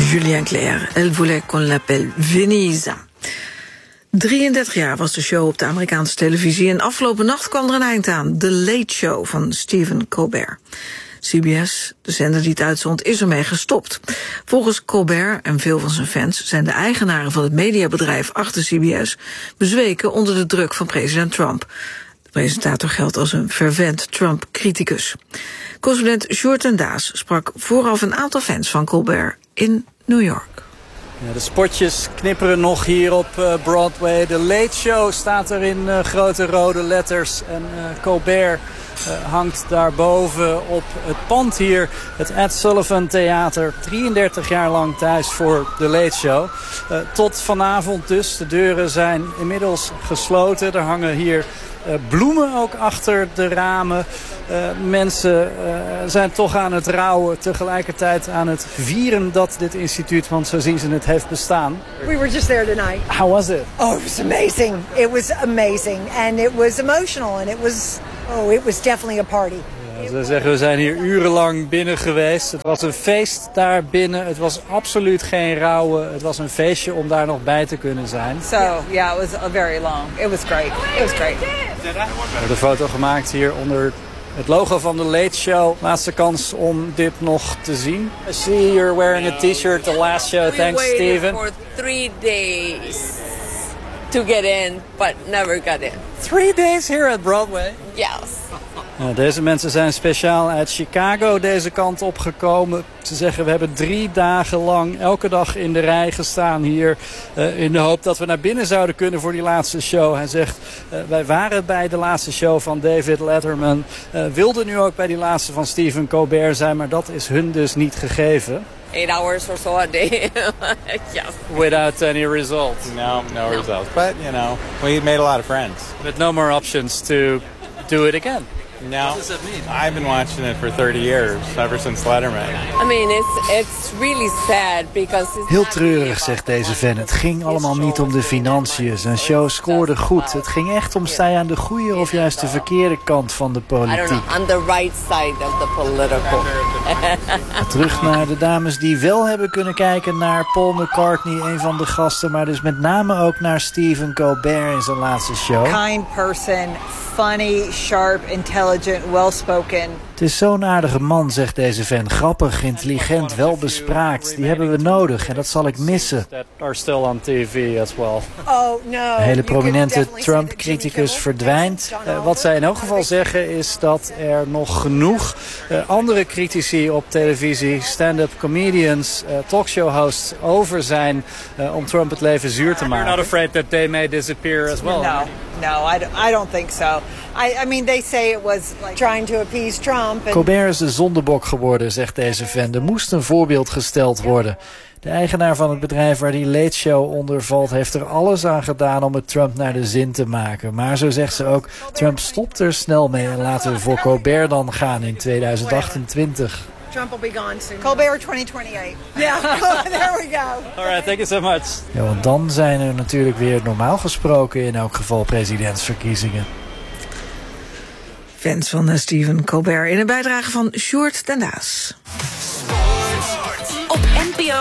Julien Clerc, Elle voulait qu'on l'appelle Venise. 33 jaar was de show op de Amerikaanse televisie en afgelopen nacht kwam er een eind aan. The Late Show van Stephen Colbert. CBS, de zender die het uitzond, is ermee gestopt. Volgens Colbert en veel van zijn fans zijn de eigenaren van het mediabedrijf achter CBS bezweken onder de druk van president Trump. De presentator geldt als een fervent Trump-criticus. Correspondent Sjoerd ten Daas sprak vooraf een aantal fans van Colbert in New York. Ja, de spotjes knipperen nog hier op Broadway. De Late Show staat er in grote rode letters. En Colbert hangt daarboven op het pand hier. Het Ed Sullivan Theater. 33 jaar lang thuis voor de Late Show. Tot vanavond dus. De deuren zijn inmiddels gesloten. Er hangen hier bloemen ook achter de ramen. Mensen zijn toch aan het rouwen. Tegelijkertijd aan het vieren dat dit instituut, want zo zien ze het, heeft bestaan. We were just there tonight. How was it? Oh, it was amazing. It was amazing. And it was emotional. And it was definitely a party. Ja, ze zeggen, we zijn hier urenlang binnen geweest. Het was een feest daar binnen. Het was absoluut geen rouwen. Het was een feestje om daar nog bij te kunnen zijn. So, yeah, it was very long. It was great. It was great. We hebben de foto gemaakt hier onder het logo van de Late Show. Laatste kans om dit nog te zien. I see you're wearing a t-shirt, the last show. Thanks, Steven. We waited for 3 days to get in, but never got in. 3 days here at Broadway? Yes. Nou, deze mensen zijn speciaal uit Chicago deze kant opgekomen. Ze zeggen, we hebben 3 dagen lang elke dag in de rij gestaan hier. In de hoop dat we naar binnen zouden kunnen voor die laatste show. Hij zegt, wij waren bij de laatste show van David Letterman. Wilden nu ook bij die laatste van Stephen Colbert zijn, maar dat is hun dus niet gegeven. 8 hours or so a day. Yes. Without any result. No results. But, we made a lot of friends. With no more options to do it again. No. What does that mean? I've been watching it for 30 years, ever since Letterman. I mean, it's really sad because it's Heel treurig, zegt deze fan. Het ging allemaal niet om de financiën. Zijn show scoorde goed. Het ging echt om, sta je aan de goede of juist de verkeerde kant van de I don't politiek. know, on the right side of the political. Terug naar de dames die wel hebben kunnen kijken naar Paul McCartney, een van de gasten. Maar dus met name ook naar Stephen Colbert in zijn laatste show. Kind person, funny, sharp, intelligent, well-spoken. Het is zo'n aardige man, zegt deze fan. Grappig, intelligent, welbespraakt. Die hebben we nodig en dat zal ik missen. That are still on TV as well. Oh, no. Een hele prominente Trump-criticus verdwijnt. Wat zij in elk geval zeggen is dat er nog genoeg andere critici op televisie, stand-up comedians, talkshow-hosts over zijn om Trump het leven zuur te maken. You're not afraid that they may disappear as well? No, I don't think so. I mean, they say it was like trying to appease Trump. And Colbert is de zondebok geworden, zegt deze fan. Er moest een voorbeeld gesteld worden. De eigenaar van het bedrijf waar die Late Show onder valt heeft er alles aan gedaan om het Trump naar de zin te maken. Maar zo zegt ze ook, Trump stopt er snel mee en laten we voor Colbert dan gaan in 2028. Trump will be gone soon. Colbert 2028. Yeah, there we go. All right, thank you so much. Ja, want dan zijn er natuurlijk weer normaal gesproken in elk geval presidentsverkiezingen. Fans van Stephen Colbert in een bijdrage van Sjoerd ten Daas. Op NPO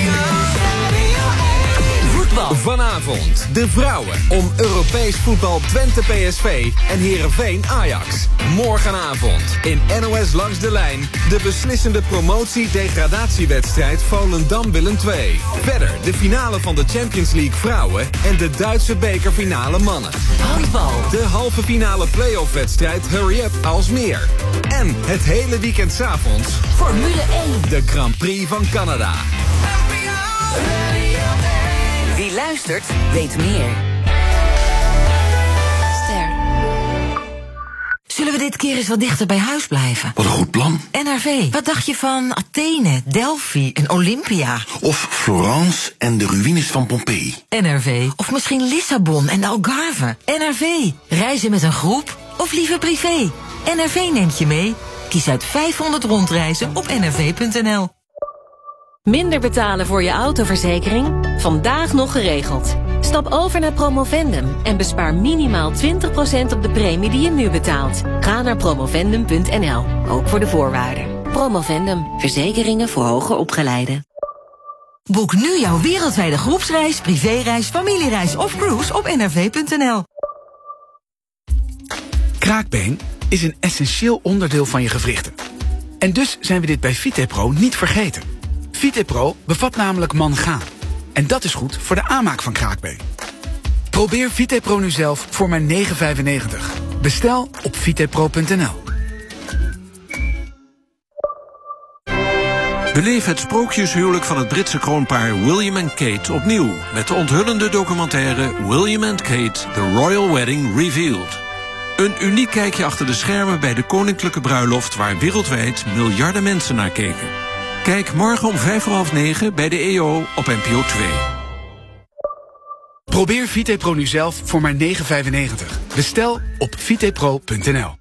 Voetbal. Vanavond de vrouwen om Europees voetbal Twente PSV en Heerenveen Ajax. Morgenavond in NOS Langs de Lijn de beslissende promotie-degradatiewedstrijd Volendam-Willem II. Verder de finale van de Champions League vrouwen en de Duitse bekerfinale mannen. Handbal. De halve finale play-off-wedstrijd Hurry Up Aalsmeer. En het hele weekend 's avonds Formule 1. de Grand Prix van Canada. Wie luistert, weet meer. Ster. Zullen we dit keer eens wat dichter bij huis blijven? Wat een goed plan. NRV, wat dacht je van Athene, Delphi en Olympia? Of Florence en de ruïnes van Pompeii. NRV, of misschien Lissabon en de Algarve? NRV, reizen met een groep of liever privé? NRV neemt je mee. Kies uit 500 rondreizen op nrv.nl. Minder betalen voor je autoverzekering? Vandaag nog geregeld. Stap over naar Promovendum en bespaar minimaal 20% op de premie die je nu betaalt. Ga naar promovendum.nl, ook voor de voorwaarden. Promovendum, verzekeringen voor hoger opgeleiden. Boek nu jouw wereldwijde groepsreis, privéreis, familiereis of cruise op nrv.nl. Kraakbeen is een essentieel onderdeel van je gewrichten. En dus zijn we dit bij VitePro niet vergeten. VitePro bevat namelijk mangaan. En dat is goed voor de aanmaak van kraakbeen. Probeer VitePro nu zelf voor maar €9,95. Bestel op vitepro.nl. Beleef het sprookjeshuwelijk van het Britse kroonpaar William en Kate opnieuw met de onthullende documentaire William and Kate, The Royal Wedding Revealed. Een uniek kijkje achter de schermen bij de koninklijke bruiloft waar wereldwijd miljarden mensen naar keken. Kijk morgen om 9:05 bij de EO op NPO 2. Probeer VitePro nu zelf voor maar €9,95. Bestel op vitepro.nl.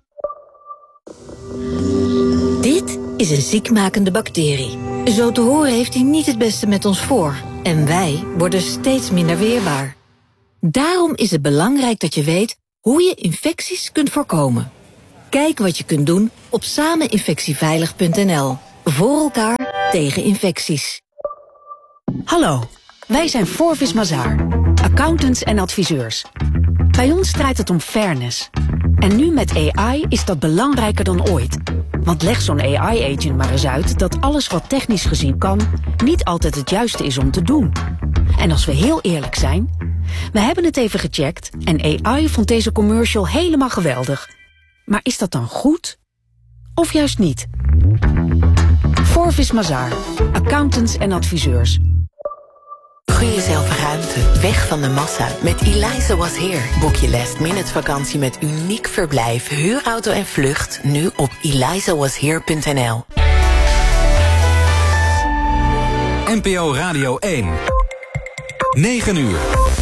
Dit is een ziekmakende bacterie. Zo te horen heeft hij niet het beste met ons voor. En wij worden steeds minder weerbaar. Daarom is het belangrijk dat je weet hoe je infecties kunt voorkomen. Kijk wat je kunt doen op sameninfectieveilig.nl. Voor elkaar tegen infecties. Hallo, wij zijn Forvis Mazars, accountants en adviseurs. Bij ons draait het om fairness. En nu met AI is dat belangrijker dan ooit. Want leg zo'n AI-agent maar eens uit dat alles wat technisch gezien kan, niet altijd het juiste is om te doen. En als we heel eerlijk zijn, we hebben het even gecheckt en AI vond deze commercial helemaal geweldig. Maar is dat dan goed? Of juist niet? Forvis Mazars, accountants en adviseurs. Gun jezelf ruimte, weg van de massa. Met Eliza Was Here boek je last-minute vakantie met uniek verblijf, huurauto en vlucht nu op elizawashere.nl. NPO Radio 1. 9 uur.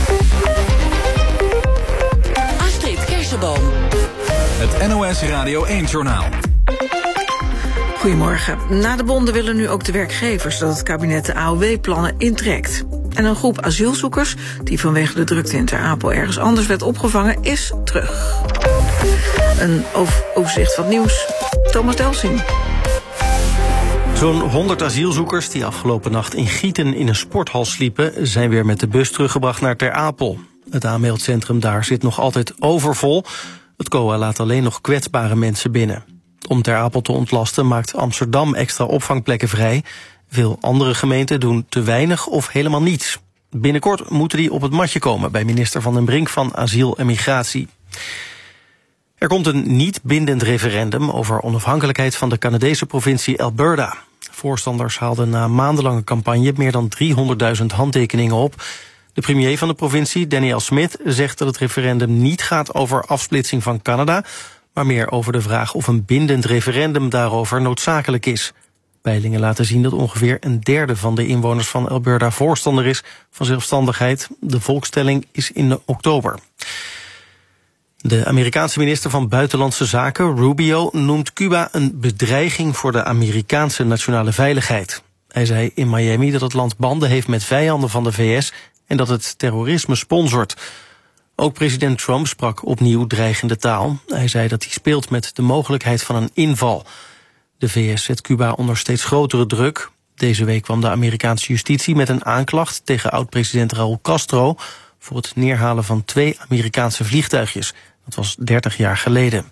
Astrid Kersenboom. Het NOS Radio 1-journaal. Goedemorgen. Na de bonden willen nu ook de werkgevers dat het kabinet de AOW-plannen intrekt. En een groep asielzoekers, die vanwege de drukte in Ter Apel ergens anders werd opgevangen, is terug. Een overzicht van nieuws. Thomas Delsing. Zo'n 100 asielzoekers die afgelopen nacht in Gieten in een sporthal sliepen, zijn weer met de bus teruggebracht naar Ter Apel. Het aanmeldcentrum daar zit nog altijd overvol. Het COA laat alleen nog kwetsbare mensen binnen. Om Ter Apel te ontlasten maakt Amsterdam extra opvangplekken vrij. Veel andere gemeenten doen te weinig of helemaal niets. Binnenkort moeten die op het matje komen bij minister Van den Brink van Asiel en Migratie. Er komt een niet bindend referendum over onafhankelijkheid van de Canadese provincie Alberta. Voorstanders haalden na maandenlange campagne meer dan 300.000 handtekeningen op. De premier van de provincie, Danielle Smith, zegt dat het referendum niet gaat over afsplitsing van Canada, maar meer over de vraag of een bindend referendum daarover noodzakelijk is. Peilingen laten zien dat ongeveer een derde van de inwoners van Alberta voorstander is van zelfstandigheid. De volkstelling is in oktober. De Amerikaanse minister van Buitenlandse Zaken, Rubio, noemt Cuba een bedreiging voor de Amerikaanse nationale veiligheid. Hij zei in Miami dat het land banden heeft met vijanden van de VS en dat het terrorisme sponsort. Ook president Trump sprak opnieuw dreigende taal. Hij zei dat hij speelt met de mogelijkheid van een inval. De VS zet Cuba onder steeds grotere druk. Deze week kwam de Amerikaanse justitie met een aanklacht tegen oud-president Raúl Castro voor het neerhalen van 2 Amerikaanse vliegtuigjes. Dat was 30 jaar geleden.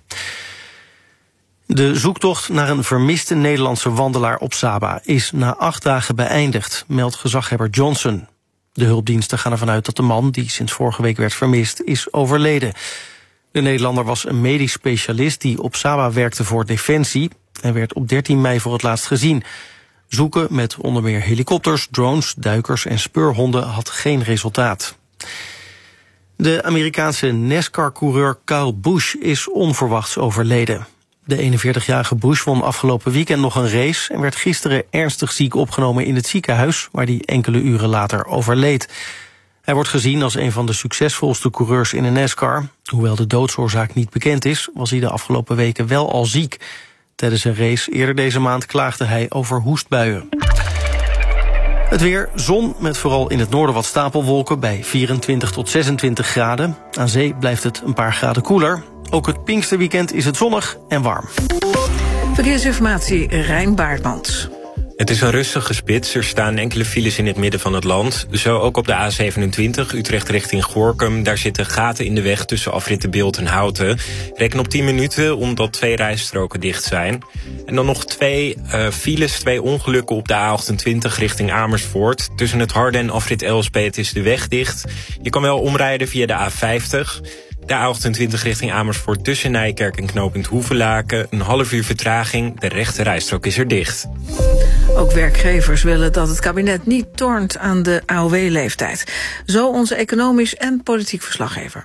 De zoektocht naar een vermiste Nederlandse wandelaar op Saba is na 8 dagen beëindigd, meldt gezaghebber Johnson. De hulpdiensten gaan ervan uit dat de man, die sinds vorige week werd vermist, is overleden. De Nederlander was een medisch specialist die op Saba werkte voor Defensie en werd op 13 mei voor het laatst gezien. Zoeken met onder meer helikopters, drones, duikers en speurhonden had geen resultaat. De Amerikaanse NASCAR-coureur Kyle Busch is onverwachts overleden. De 41-jarige Busch won afgelopen weekend nog een race en werd gisteren ernstig ziek opgenomen in het ziekenhuis, waar hij enkele uren later overleed. Hij wordt gezien als een van de succesvolste coureurs in de NASCAR. Hoewel de doodsoorzaak niet bekend is, was hij de afgelopen weken wel al ziek. Tijdens een race eerder deze maand klaagde hij over hoestbuien. Het weer, zon met vooral in het noorden wat stapelwolken bij 24 tot 26 graden. Aan zee blijft het een paar graden koeler. Ook het Pinksterweekend is het zonnig en warm. Verkeersinformatie, Rijn Baartmans. Het is een rustige spits. Er staan enkele files in het midden van het land. Zo ook op de A27, Utrecht richting Gorinchem. Daar zitten gaten in de weg tussen afritten Beeld en Houten. Reken op 10 minuten, omdat 2 rijstroken dicht zijn. En dan nog 2 files, 2 ongelukken op de A28 richting Amersfoort. Tussen het Harde en afrit Elspeet is de weg dicht. Je kan wel omrijden via de A50... De A28 richting Amersfoort tussen Nijkerk en knooppunt Hoevelaken. Een half uur vertraging, de rechte rijstrook is er dicht. Ook werkgevers willen dat het kabinet niet tornt aan de AOW-leeftijd. Zo onze economisch en politiek verslaggever.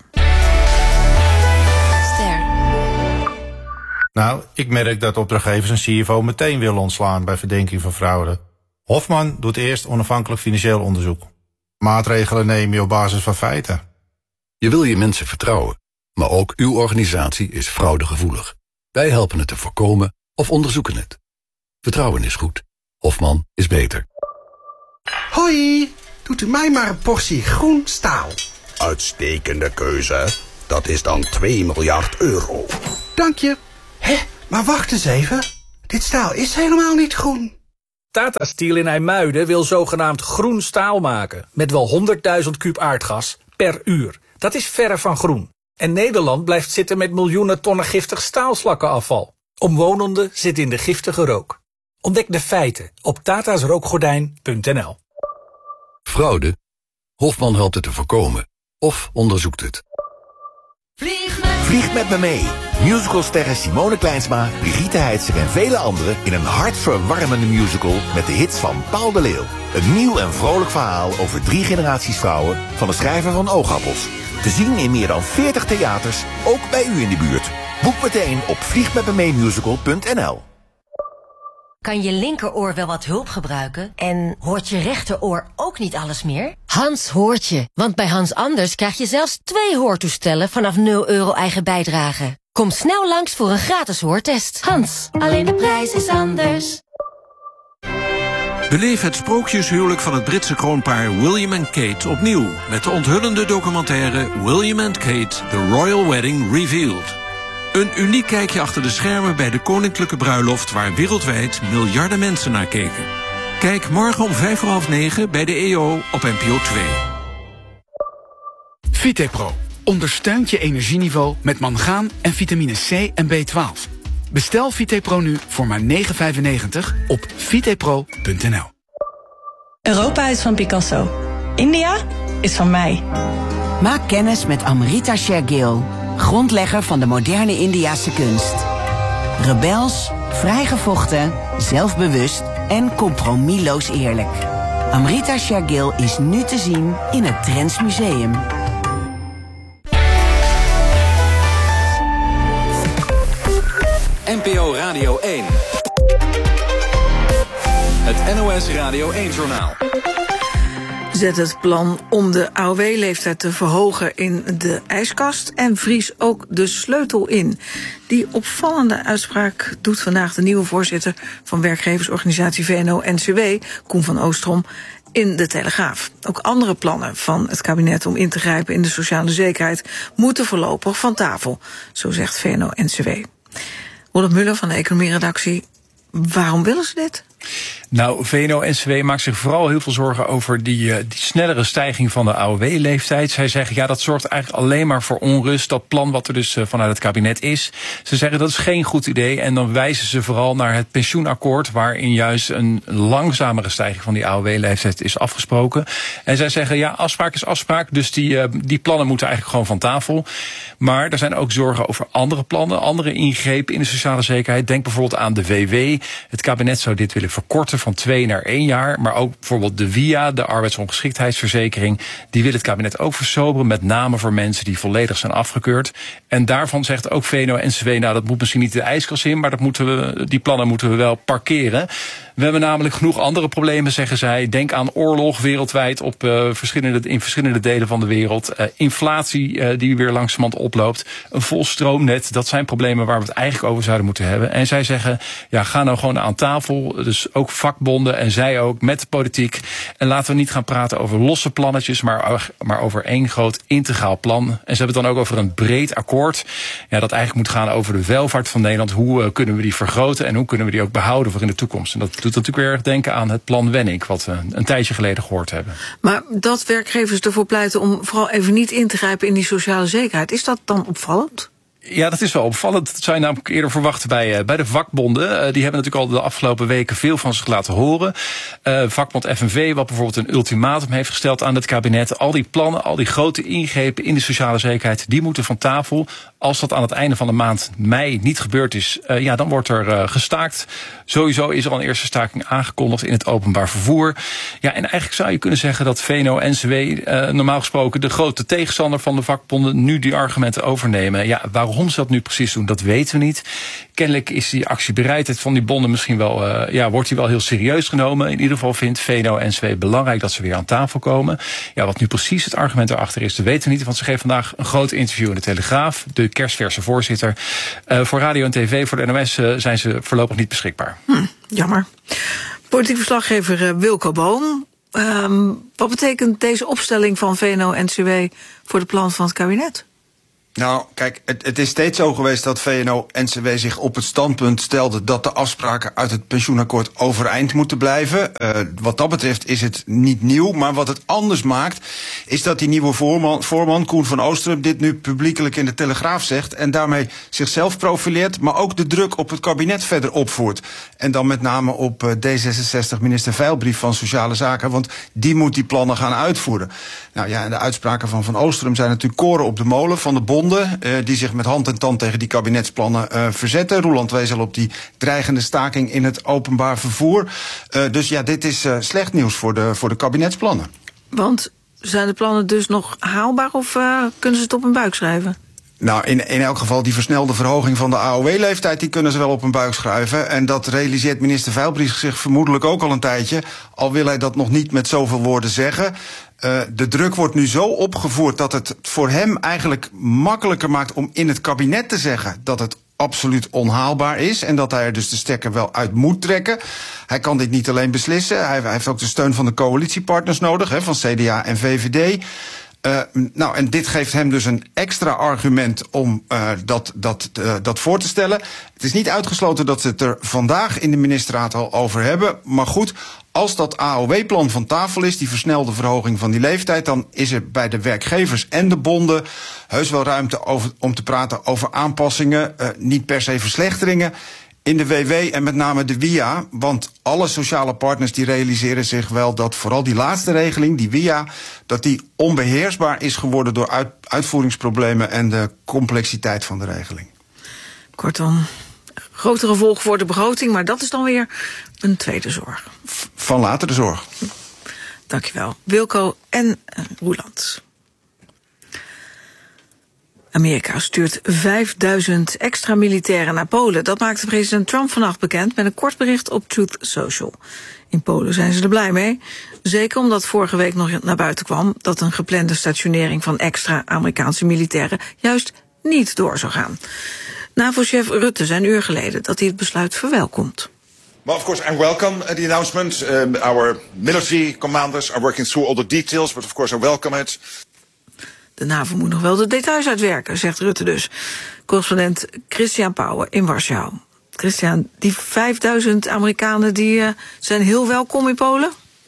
Nou, ik merk dat opdrachtgevers een CFO meteen willen ontslaan bij verdenking van fraude. Hofman doet eerst onafhankelijk financieel onderzoek. Maatregelen neem je op basis van feiten. Je wil je mensen vertrouwen, maar ook uw organisatie is fraudegevoelig. Wij helpen het te voorkomen of onderzoeken het. Vertrouwen is goed. Hofman is beter. Hoi, doet u mij maar een portie groen staal. Uitstekende keuze. Dat is dan 2 miljard euro. Dank je. Hé, maar wacht eens even. Dit staal is helemaal niet groen. Tata Steel in IJmuiden wil zogenaamd groen staal maken. Met wel 100.000 kuub aardgas per uur. Dat is verre van groen. En Nederland blijft zitten met miljoenen tonnen giftig staalslakkenafval. Omwonenden zitten in de giftige rook. Ontdek de feiten op tatasrookgordijn.nl. Fraude? Hofman helpt het te voorkomen of onderzoekt het. Vlieg met me mee. Musicalsterren Simone Kleinsma, Brigitte Heitzer en vele anderen in een hartverwarmende musical met de hits van Paul de Leeuw. Een nieuw en vrolijk verhaal over 3 generaties vrouwen van de schrijver van Oogappels. Te zien in meer dan 40 theaters, ook bij u in de buurt. Boek meteen op vliegmetmemeemusical.nl. Kan je linkeroor wel wat hulp gebruiken? En hoort je rechteroor ook niet alles meer? Hans hoort je, want bij Hans Anders krijg je zelfs 2 hoortoestellen vanaf €0 eigen bijdrage. Kom snel langs voor een gratis hoortest. Hans, alleen de prijs is anders. Beleef het sprookjeshuwelijk van het Britse kroonpaar William en Kate opnieuw met de onthullende documentaire William and Kate, The Royal Wedding Revealed. Een uniek kijkje achter de schermen bij de koninklijke bruiloft waar wereldwijd miljarden mensen naar keken. Kijk morgen om 9:05 bij de EO op NPO 2. Vitepro ondersteunt je energieniveau met mangaan en vitamine C en B12. Bestel Vitepro nu voor maar €9,95 op vitepro.nl. Europa is van Picasso. India is van mij. Maak kennis met Amrita Shergill, grondlegger van de moderne Indiase kunst. Rebels, vrijgevochten, zelfbewust en compromisloos eerlijk. Amrita Shergill is nu te zien in het Drents Museum. NPO Radio 1. Het NOS Radio 1-journaal. Zet het plan om de AOW-leeftijd te verhogen in de ijskast en vries ook de sleutel in. Die opvallende uitspraak doet vandaag de nieuwe voorzitter van werkgeversorganisatie VNO-NCW, Koen van Oostrom, in de Telegraaf. Ook andere plannen van het kabinet om in te grijpen in de sociale zekerheid moeten voorlopig van tafel, zo zegt VNO-NCW. Rolf Muller van de economieredactie, waarom willen ze dit? Nou, VNO-NCW maakt zich vooral heel veel zorgen over die snellere stijging van de AOW-leeftijd. Zij zeggen, ja, dat zorgt eigenlijk alleen maar voor onrust. Dat plan wat er dus vanuit het kabinet is. Ze zeggen, dat is geen goed idee. En dan wijzen ze vooral naar het pensioenakkoord, waarin juist een langzamere stijging van die AOW-leeftijd is afgesproken. En zij zeggen, ja, afspraak is afspraak. Dus die plannen moeten eigenlijk gewoon van tafel. Maar er zijn ook zorgen over andere plannen, andere ingrepen in de sociale zekerheid. Denk bijvoorbeeld aan de WW. Het kabinet zou dit willen verkorten van 2 naar 1 jaar. Maar ook bijvoorbeeld de WIA, de arbeidsongeschiktheidsverzekering, die wil het kabinet ook versoberen, met name voor mensen die volledig zijn afgekeurd. En daarvan zegt ook VNO-NCW, nou, dat moet misschien niet de ijskast in, maar die plannen moeten we wel parkeren. We hebben namelijk genoeg andere problemen, zeggen zij. Denk aan oorlog wereldwijd in verschillende delen van de wereld. Inflatie die weer langzamerhand oploopt. Een vol stroomnet, dat zijn problemen waar we het eigenlijk over zouden moeten hebben. En zij zeggen, ja, ga nou gewoon aan tafel. Dus Dus ook vakbonden en zij ook met de politiek. En laten we niet gaan praten over losse plannetjes, maar over één groot integraal plan. En ze hebben het dan ook over een breed akkoord. Ja, dat eigenlijk moet gaan over de welvaart van Nederland. Hoe kunnen we die vergroten en hoe kunnen we die ook behouden voor in de toekomst? En dat doet natuurlijk weer erg denken aan het plan Wenning, wat we een tijdje geleden gehoord hebben. Maar dat werkgevers ervoor pleiten om vooral even niet in te grijpen in die sociale zekerheid, is dat dan opvallend? Ja, dat is wel opvallend. Dat zou je namelijk eerder verwachten bij de vakbonden. Die hebben natuurlijk al de afgelopen weken veel van zich laten horen. Vakbond FNV, wat bijvoorbeeld een ultimatum heeft gesteld aan het kabinet. Al die plannen, al die grote ingrepen in de sociale zekerheid, die moeten van tafel. Als dat aan het einde van de maand mei niet gebeurd is, dan wordt er gestaakt. Sowieso is er al een eerste staking aangekondigd in het openbaar vervoer. Ja, en eigenlijk zou je kunnen zeggen dat VNO-NCW normaal gesproken de grote tegenstander van de vakbonden nu die argumenten overnemen. Ja, waarom ze dat nu precies doen, dat weten we niet. Kennelijk is die actiebereidheid van die bonden misschien wel, wordt die wel heel serieus genomen. In ieder geval vindt VNO-NCW belangrijk dat ze weer aan tafel komen. Ja, wat nu precies het argument erachter is, dat weten we niet. Want ze geven vandaag een groot interview in de Telegraaf. De kerstverse voorzitter. Voor radio en tv, voor de NOS zijn ze voorlopig niet beschikbaar. Jammer. Politiek verslaggever Wilco Boom. Wat betekent deze opstelling van VNO-NCW voor de plan van het kabinet? Nou, kijk, het is steeds zo geweest dat VNO-NCW zich op het standpunt stelde dat de afspraken uit het pensioenakkoord overeind moeten blijven. Wat dat betreft is het niet nieuw, maar wat het anders maakt, is dat die nieuwe voorman Koen van Oostrum dit nu publiekelijk in de Telegraaf zegt en daarmee zichzelf profileert, maar ook de druk op het kabinet verder opvoert. En dan met name op D66 minister Veilbrief van Sociale Zaken, want die moet die plannen gaan uitvoeren. Nou ja, en de uitspraken van Oostrum zijn natuurlijk koren op de molen van de bonden die zich met hand en tand tegen die kabinetsplannen verzetten. Roeland wees al op die dreigende staking in het openbaar vervoer. Dus ja, dit is slecht nieuws voor de kabinetsplannen. Want zijn de plannen dus nog haalbaar of kunnen ze het op een buik schrijven? Nou, in elk geval die versnelde verhoging van de AOW-leeftijd, die kunnen ze wel op een buik schrijven. En dat realiseert minister Veilbrief zich vermoedelijk ook al een tijdje. Al wil hij dat nog niet met zoveel woorden zeggen. De druk wordt nu zo opgevoerd dat het voor hem eigenlijk makkelijker maakt om in het kabinet te zeggen dat het absoluut onhaalbaar is en dat hij er dus de stekker wel uit moet trekken. Hij kan dit niet alleen beslissen. Hij heeft ook de steun van de coalitiepartners nodig, van CDA en VVD. En dit geeft hem dus een extra argument om dat voor te stellen. Het is niet uitgesloten dat ze het er vandaag in de ministerraad al over hebben. Maar goed, als dat AOW-plan van tafel is, die versnelde verhoging van die leeftijd, dan is er bij de werkgevers en de bonden heus wel ruimte om te praten over aanpassingen, niet per se verslechteringen in de WW en met name de WIA. Want alle sociale partners die realiseren zich wel dat vooral die laatste regeling, die WIA, dat die onbeheersbaar is geworden door uitvoeringsproblemen en de complexiteit van de regeling. Kortom, grote gevolgen voor de begroting, maar dat is dan weer een tweede zorg. Van latere zorg. Dankjewel, Wilco en Roeland. Amerika stuurt 5000 extra militairen naar Polen. Dat maakte president Trump vannacht bekend met een kort bericht op Truth Social. In Polen zijn ze er blij mee. Zeker omdat vorige week nog naar buiten kwam dat een geplande stationering van extra Amerikaanse militairen juist niet door zou gaan. NAVO-chef Rutte zei een uur geleden dat hij het besluit verwelkomt. Well, of course, I welcome the announcement. Our military commanders are working through all the details, but of course I welcome it. De NAVO moet nog wel de details uitwerken, zegt Rutte dus. Correspondent Christian Pauwen in Warschau. Christian, die 5000 Amerikanen die zijn heel welkom in Polen?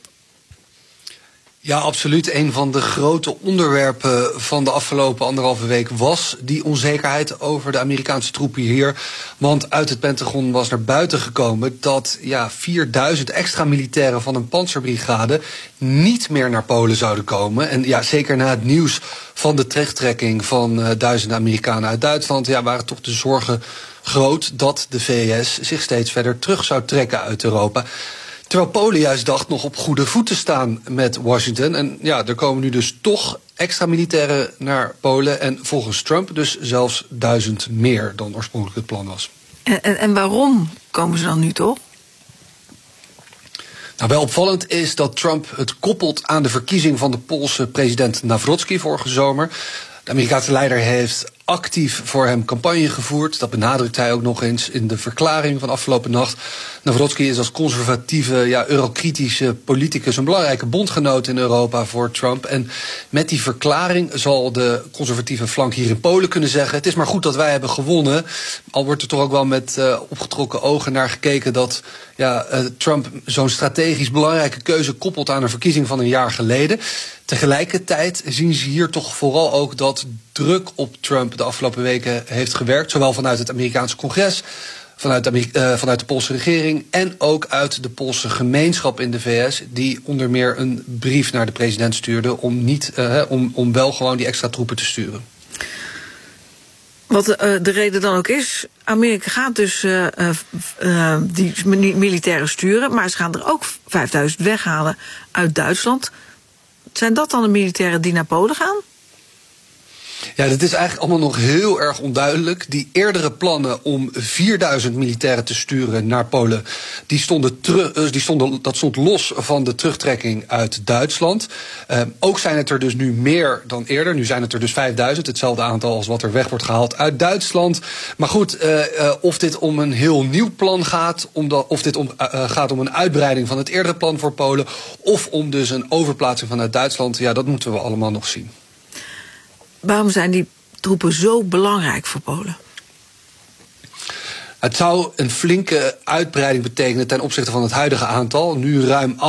Ja, absoluut. Een van de grote onderwerpen van de afgelopen 1,5 week was die onzekerheid over de Amerikaanse troepen hier. Want uit het Pentagon was naar buiten gekomen dat 4000 extra militairen van een pantserbrigade niet meer naar Polen zouden komen. En zeker na het nieuws van de terugtrekking van duizenden Amerikanen uit Duitsland, waren toch de zorgen groot dat de VS zich steeds verder terug zou trekken uit Europa. Terwijl Polen juist dacht nog op goede voet te staan met Washington. En er komen nu dus toch extra militairen naar Polen. En volgens Trump dus zelfs 1000 meer dan oorspronkelijk het plan was. En waarom komen ze dan nu toch? Nou, wel opvallend is dat Trump het koppelt aan de verkiezing van de Poolse president Nawrocki vorige zomer. De Amerikaanse leider heeft actief voor hem campagne gevoerd. Dat benadrukt hij ook nog eens in de verklaring van afgelopen nacht. Nawrotski is als conservatieve, eurokritische politicus een belangrijke bondgenoot in Europa voor Trump. En met die verklaring zal de conservatieve flank hier in Polen kunnen zeggen: het is maar goed dat wij hebben gewonnen. Al wordt er toch ook wel met opgetrokken ogen naar gekeken dat Trump zo'n strategisch belangrijke keuze koppelt aan een verkiezing van een jaar geleden. Tegelijkertijd zien ze hier toch vooral ook dat druk op Trump de afgelopen weken heeft gewerkt. Zowel vanuit het Amerikaanse congres, vanuit de Poolse regering en ook uit de Poolse gemeenschap in de VS, die onder meer een brief naar de president stuurde om wel gewoon die extra troepen te sturen. Wat de reden dan ook is, Amerika gaat dus die militairen sturen, maar ze gaan er ook 5000 weghalen uit Duitsland. Zijn dat dan de militairen die naar Polen gaan? Ja, dat is eigenlijk allemaal nog heel erg onduidelijk. Die eerdere plannen om 4000 militairen te sturen naar Polen, dat stond los van de terugtrekking uit Duitsland. Ook zijn het er dus nu meer dan eerder. Nu zijn het er dus 5000, hetzelfde aantal als wat er weg wordt gehaald uit Duitsland. Maar goed, of dit om een heel nieuw plan gaat, of dit gaat om een uitbreiding van het eerdere plan voor Polen, of om dus een overplaatsing vanuit Duitsland, dat moeten we allemaal nog zien. Waarom zijn die troepen zo belangrijk voor Polen? Het zou een flinke uitbreiding betekenen ten opzichte van het huidige aantal. Nu ruim